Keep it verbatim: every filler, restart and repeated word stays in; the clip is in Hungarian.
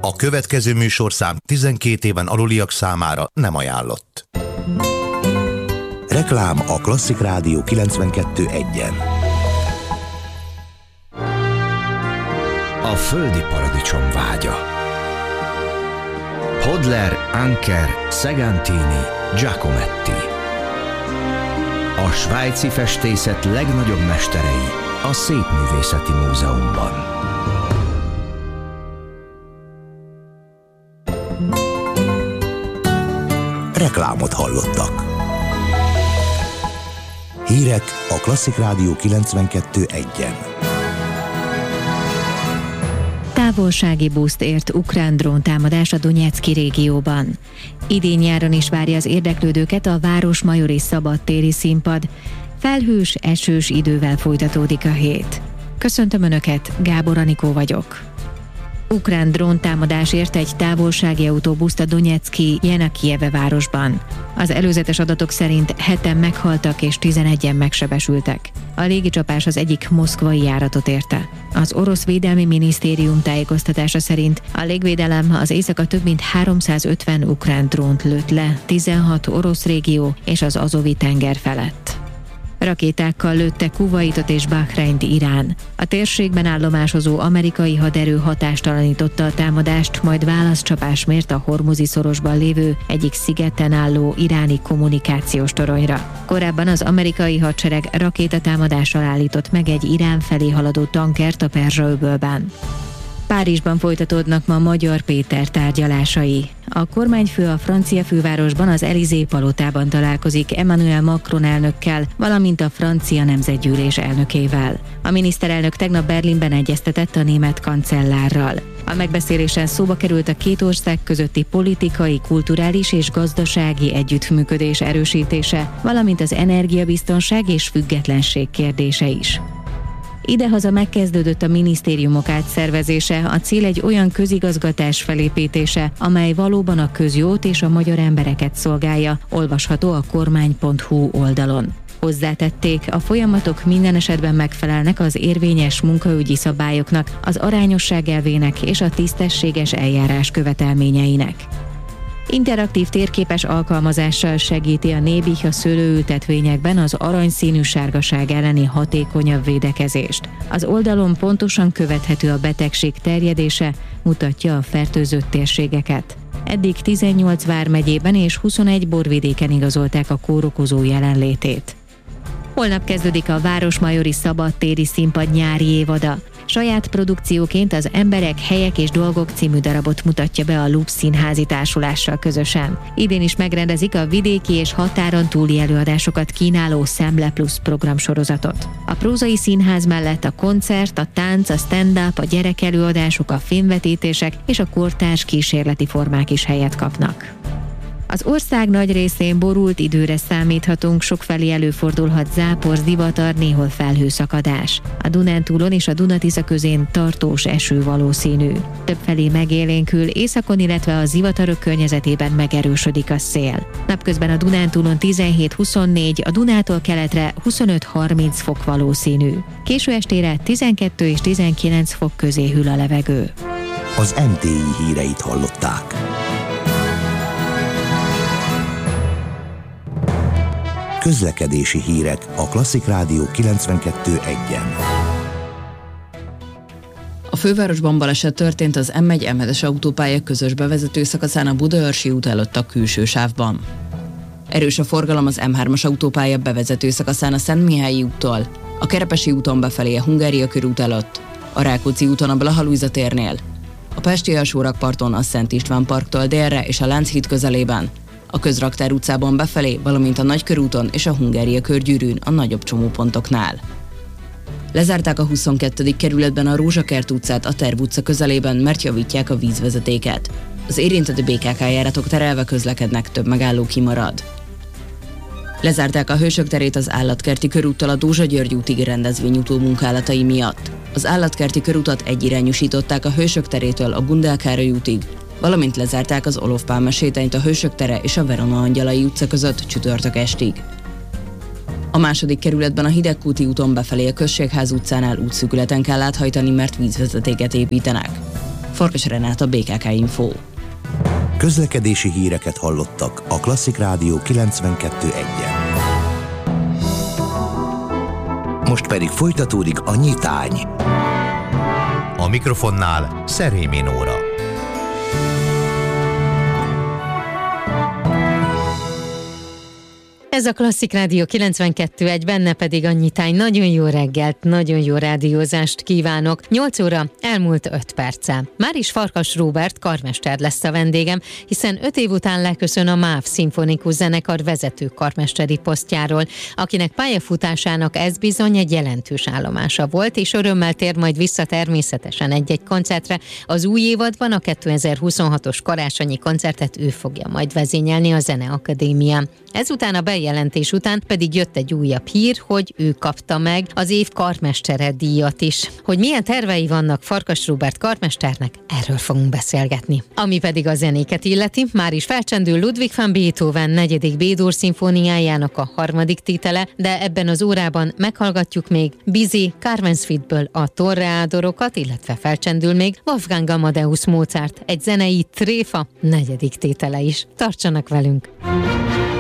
A következő műsorszám tizenkét éven aluliak számára nem ajánlott. Reklám a Klasszik Rádió kilencvenkettő egyen. A földi paradicsom vágya. Hodler, Anker, Segantini, Giacometti. A svájci festészet legnagyobb mesterei a Szépművészeti Múzeumban. Reklámot hallottak. Hírek a Klasszik Rádió kilencvenkettő egyen. Távolsági buszt ért ukrán dróntámadás a Donyecky régióban. Idén nyáron is várja az érdeklődőket a Városmajori szabadtéri színpad. Felhős, esős idővel folytatódik a hét. Köszöntöm Önöket, Gábor Anikó vagyok. Ukrán dróntámadás érte egy távolsági autóbuszt a Donyecky Jenakijeve városban. Az előzetes adatok szerint heten meghaltak és tizenegyen megsebesültek. A légicsapás az egyik moszkvai járatot érte. Az orosz védelmi minisztérium tájékoztatása szerint a légvédelem az éjszaka több mint háromszázötven ukrán drónt lőtt le tizenhat orosz régió és az Azovi tenger felett. Rakétákkal lőtte Kuvaitot és Bahreint Irán. A térségben állomásozó amerikai haderő hatástalanította a támadást, majd válaszcsapás mért a Hormuzi szorosban lévő egyik szigeten álló iráni kommunikációs toronyra. Korábban az amerikai hadsereg rakétatámadással állított meg egy Irán felé haladó tankert a Perzsa-öbölben. Párizsban folytatódnak ma Magyar Péter tárgyalásai. A kormányfő a francia fővárosban az Élysée palotában találkozik Emmanuel Macron elnökkel, valamint a francia nemzetgyűlés elnökével. A miniszterelnök tegnap Berlinben egyeztetett a német kancellárral. A megbeszélésen szóba került a két ország közötti politikai, kulturális és gazdasági együttműködés erősítése, valamint az energiabiztonság és függetlenség kérdése is. Idehaza megkezdődött a minisztériumok átszervezése, a cél egy olyan közigazgatás felépítése, amely valóban a közjót és a magyar embereket szolgálja, olvasható a kormány pont hu oldalon. Hozzátették, a folyamatok minden esetben megfelelnek az érvényes munkaügyi szabályoknak, az arányosság elvének és a tisztességes eljárás követelményeinek. Interaktív térképes alkalmazással segíti a Nébih a szőlőültetvényekben az aranyszínű sárgaság elleni hatékonyabb védekezést. Az oldalon pontosan követhető a betegség terjedése, mutatja a fertőzött térségeket. Eddig tizennyolc vármegyében és huszonegy borvidéken igazolták a kórokozó jelenlétét. Holnap kezdődik a Városmajori szabadtéri színpad nyári évada. Saját produkcióként az Emberek, helyek és dolgok című darabot mutatja be a Lux Színházi Társulással közösen. Idén is megrendezik a vidéki és határon túli előadásokat kínáló Szemle Plus programsorozatot. A prózai színház mellett a koncert, a tánc, a stand-up, a gyerekelőadások, a filmvetítések és a kortárs kísérleti formák is helyet kapnak. Az ország nagy részén borult időre számíthatunk, sokfelé előfordulhat zápor, zivatar, néhol felhőszakadás. A Dunántúlon és a Duna-Tisza közén tartós eső valószínű. Többfelé megélénkül, északon, illetve a zivatarok környezetében megerősödik a szél. Napközben a Dunántúlon tizenhét huszonnégy, a Dunától keletre huszonöt harminc fok valószínű. Késő estére tizenkettő és tizenkilenc fok közé hűl a levegő. Az em té i híreit hallották. Közlekedési hírek a Klasszik Rádió kilencvenkettő egyen. A fővárosban baleset történt az em egy em hetes autópálya közös bevezető szakaszán a Budaörsi út előtt a külső sávban. Erős a forgalom az em hármas autópálya bevezető szakaszán a Szentmihályi úttól, a Kerepesi úton befelé a Hungária körút előtt, a Rákóczi úton a Blaha Lujza térnél, a Pesti alsórakparton a Szent István parktól délre és a Lánchíd közelében, a Közraktár utcában befelé, valamint a Nagykörúton és a Hungária körgyűrűn a nagyobb csomópontoknál. Lezárták a huszonkettedik kerületben a Rózsakert utcát a Terv utca közelében, mert javítják a vízvezetéket. Az érintett bé ká ká járatok terelve közlekednek, több megálló kimarad. Lezárták a Hősök terét az Állatkerti körúttal a Dózsa-György útig rendezvényútó munkálatai miatt. Az Állatkerti körutat egyirányosították a Hősök terétől a Gundel Károly útig, valamint lezárták az Olof Pálma sétányt a Hősök tere és a Verona Angyalai utca között csütörtök estig. A második kerületben a Hidegkúti úton befelé a Községház utcánál útszűkületen kell áthajtani, mert vízvezetéket építenek. Farkas Renáta, bé ká ká Info. Közlekedési híreket hallottak a Klasszik Rádió kilencvenkettő egyen. Most pedig folytatódik a nyitány. A mikrofonnál Szerémi Nóra. Ez a Klasszik Rádió kilencvenkettő egy, benne pedig a nyitány. Nagyon jó reggelt, nagyon jó rádiózást kívánok. nyolc óra elmúlt öt perccel. Már is Farkas Róbert karmester lesz a vendégem, hiszen öt év után leköszön a MÁV Szimfonikus Zenekar vezető karmesteri posztjáról, akinek pályafutásának ez bizony egy jelentős állomása volt, és örömmel tér majd vissza természetesen egy-egy koncertre. Az új évadban a kétezer-huszonhatos karácsonyi koncertet ő fogja majd vezényelni a Zeneakadémián. Ezután a bejelentés után pedig jött egy újabb hír, hogy ő kapta meg az év karmestere díjat is. Hogy milyen tervei vannak Farkas Róbert karmesternek, erről fogunk beszélgetni. Ami pedig a zenéket illeti, már is felcsendül Ludwig van Beethoven negyedik B-dur szimfóniájának a harmadik tétele, de ebben az órában meghallgatjuk még Bizet Carmensfitből a torreádorokat, illetve felcsendül még Wolfgang Amadeus Mozart, egy zenei tréfa negyedik tétele is. Tartsanak velünk!